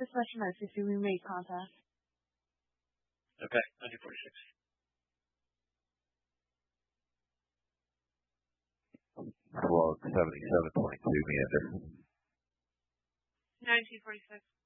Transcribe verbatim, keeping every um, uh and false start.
This lets you know if we made contact. Okay, nineteen forty-six. twelve seventy-seven twenty-two, Meander. nineteen forty-six.